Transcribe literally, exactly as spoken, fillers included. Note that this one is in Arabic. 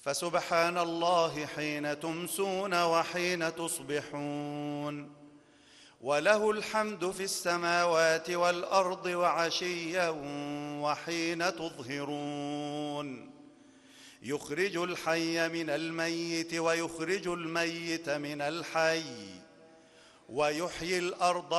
فسبحان الله حين تمسون وحين تصبحون، وله الحمد في السماوات والأرض وعشيا وحين تظهرون، يخرج الحي من الميت ويخرج الميت من الحي، ويحيي الأرض